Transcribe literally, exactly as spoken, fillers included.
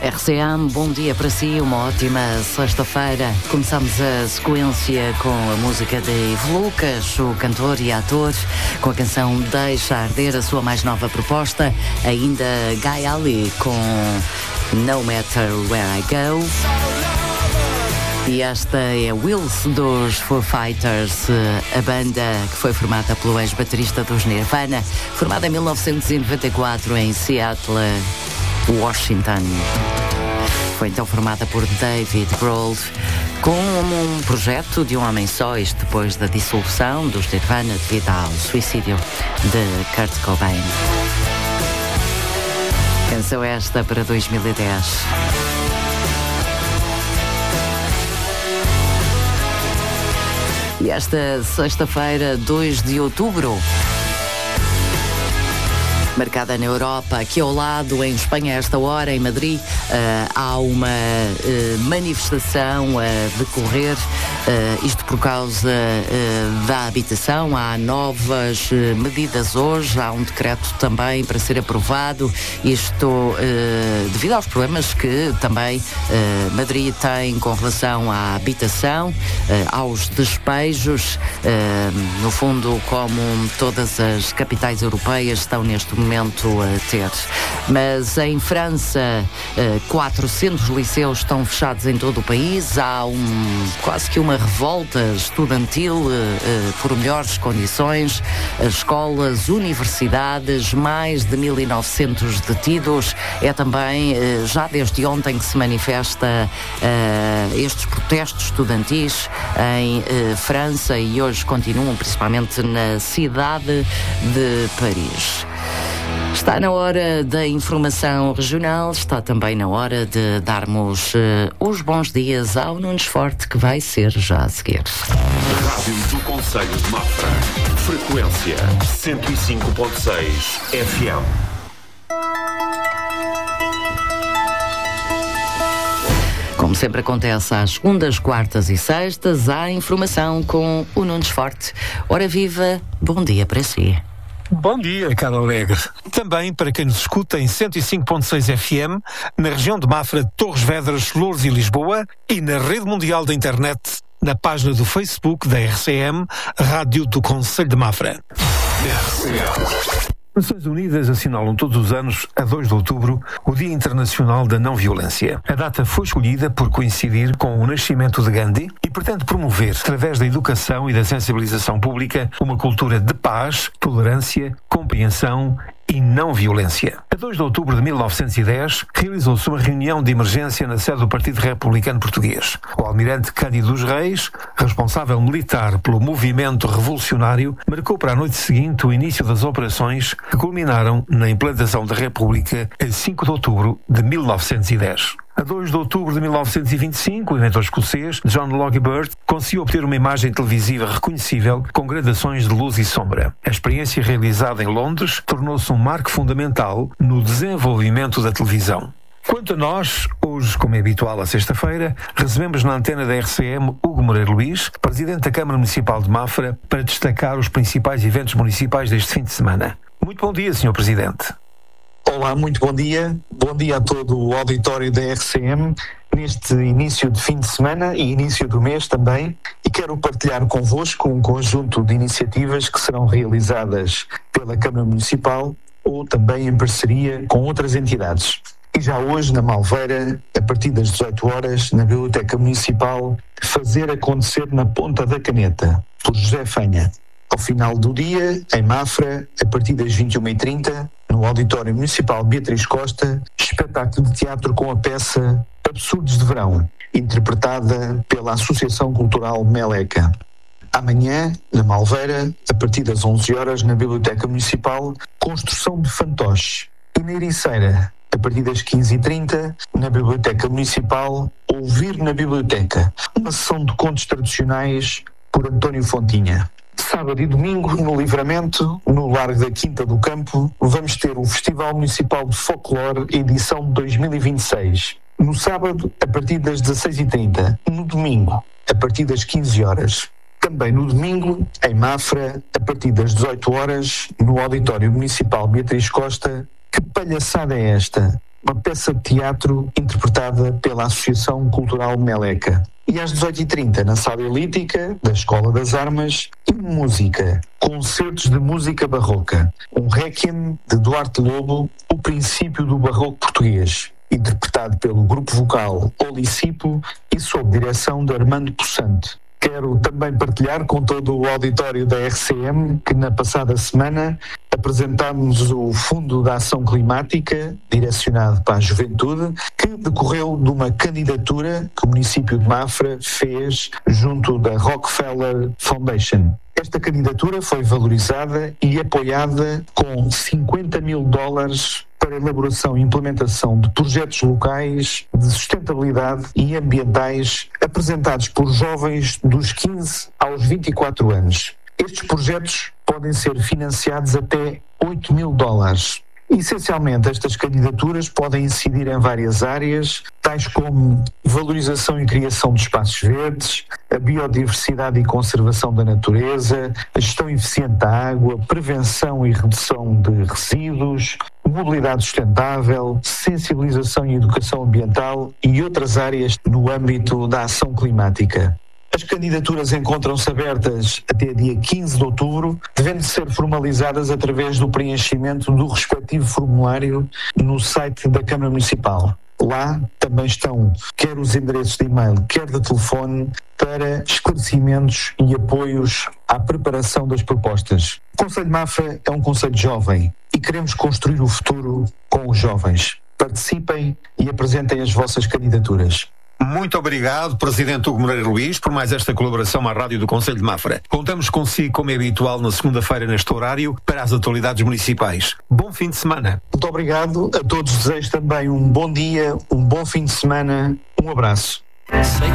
R C M, bom dia para si, uma ótima sexta-feira. Começamos a sequência com a música de Ivo Lucas, o cantor e ator, com a canção Deixa Arder, a sua mais nova proposta. Ainda Guy Ali com No Matter Where I Go. E esta é Wills dos Foo Fighters, a banda que foi formada pelo ex-baterista dos Nirvana, formada em mil novecentos e noventa e quatro em Seattle, Washington. Foi então formada por David Grohl, com um projeto de um homem só, isto depois da dissolução dos Nirvana devido ao suicídio de Kurt Cobain. Canção esta para dois mil e dez. E esta sexta-feira, dois de outubro, marcada na Europa, aqui ao lado, em Espanha, a esta hora, em Madrid, uh, há uma uh, manifestação a decorrer, uh, isto por causa uh, da habitação. Há novas uh, medidas hoje, há um decreto também para ser aprovado, isto uh, devido aos problemas que também uh, Madrid tem com relação à habitação, uh, aos despejos, uh, no fundo, como todas as capitais europeias estão neste momento momento a ter. Mas em França, quatrocentos liceus estão fechados em todo o país. Há um, quase que uma revolta estudantil por melhores condições. As escolas, universidades, mais de mil e novecentos detidos. É também já desde ontem que se manifesta estes protestos estudantis em França e hoje continuam principalmente na cidade de Paris. Está na hora da informação regional, está também na hora de darmos uh, os bons dias ao Nunes Forte, que vai ser já a seguir. Rádio do Concelho de Mafra, frequência cento e cinco ponto seis F M. Como sempre acontece às segundas, quartas e sextas, há informação com o Nunes Forte. Ora viva, bom dia para si. Bom dia, Carla Alegre. Também para quem nos escuta em cento e cinco ponto seis F M, na região de Mafra, Torres Vedras, Loures e Lisboa, e na rede mundial da internet, na página do Facebook da R C M, Rádio do Concelho de Mafra. R C M. As Nações Unidas assinalam todos os anos, a dois de outubro, o Dia Internacional da Não Violência. A data foi escolhida por coincidir com o nascimento de Gandhi e pretende promover, através da educação e da sensibilização pública, uma cultura de paz, tolerância, compreensão e não violência. A dois de outubro de mil novecentos e dez, realizou-se uma reunião de emergência na sede do Partido Republicano Português. O almirante Cândido dos Reis, responsável militar pelo movimento revolucionário, marcou para a noite seguinte o início das operações que culminaram na implantação da República a cinco de outubro de mil novecentos e dez. A dois de outubro de mil novecentos e vinte e cinco, o inventor escocês John Logie Baird conseguiu obter uma imagem televisiva reconhecível com gradações de luz e sombra. A experiência realizada em Londres tornou-se um marco fundamental no desenvolvimento da televisão. Quanto a nós, hoje, como é habitual à sexta-feira, recebemos na antena da R C M Hugo Moreira Luís, Presidente da Câmara Municipal de Mafra, para destacar os principais eventos municipais deste fim de semana. Muito bom dia, senhor Presidente. Olá, muito bom dia. Bom dia a todo o auditório da R C M, neste início de fim de semana e início do mês também, e quero partilhar convosco um conjunto de iniciativas que serão realizadas pela Câmara Municipal ou também em parceria com outras entidades. E já hoje, na Malveira, a partir das dezoito horas, na Biblioteca Municipal, Fazer Acontecer na Ponta da Caneta, por José Fanha. Ao final do dia, em Mafra, a partir das vinte e uma e trinta, no Auditório Municipal Beatriz Costa, espetáculo de teatro com a peça Absurdos de Verão, interpretada pela Associação Cultural Meleca. Amanhã, na Malveira, a partir das onze horas, na Biblioteca Municipal, Construção de Fantoches. E na Ericeira, a partir das quinze e trinta, na Biblioteca Municipal, Ouvir na Biblioteca, uma sessão de contos tradicionais por António Fontinha. Sábado e domingo, no Livramento, no Largo da Quinta do Campo, vamos ter o Festival Municipal de Folclore, edição de dois mil e vinte e seis. No sábado, a partir das dezasseis e trinta. No domingo, a partir das quinze horas. Também no domingo, em Mafra, a partir das dezoito horas, no Auditório Municipal Beatriz Costa. Que palhaçada é esta? uma peça de teatro interpretada pela Associação Cultural Meleca. E às dezoito e trinta, na Sala Elítica da Escola das Armas, e música, concertos de música barroca, um requiem de Duarte Lobo, o princípio do barroco português, interpretado pelo grupo vocal Olicipo e sob direção de Armando Possante. Quero também partilhar com todo o auditório da R C M que na passada semana apresentámos o Fundo da Ação Climática, direcionado para a juventude, que decorreu de uma candidatura que o município de Mafra fez junto da Rockefeller Foundation. Esta candidatura foi valorizada e apoiada com cinquenta mil dólares para a elaboração e implementação de projetos locais de sustentabilidade e ambientais apresentados por jovens dos quinze aos vinte e quatro anos. Estes projetos podem ser financiados até oito mil dólares. Essencialmente, estas candidaturas podem incidir em várias áreas, tais como valorização e criação de espaços verdes, a biodiversidade e conservação da natureza, a gestão eficiente da água, prevenção e redução de resíduos, mobilidade sustentável, sensibilização e educação ambiental e outras áreas no âmbito da ação climática. As candidaturas encontram-se abertas até dia quinze de outubro, devendo ser formalizadas através do preenchimento do respectivo formulário no site da Câmara Municipal. Lá também estão quer os endereços de e-mail, quer de telefone, para esclarecimentos e apoios à preparação das propostas. O Conselho de Mafra é um concelho jovem e queremos construir o futuro com os jovens. Participem e apresentem as vossas candidaturas. Muito obrigado, Presidente Hugo Moreira Luís, por mais esta colaboração à Rádio do Concelho de Mafra. Contamos consigo, como é habitual, na segunda-feira neste horário, para as atualidades municipais. Bom fim de semana. Muito obrigado. A todos desejo também um bom dia, um bom fim de semana. Um abraço.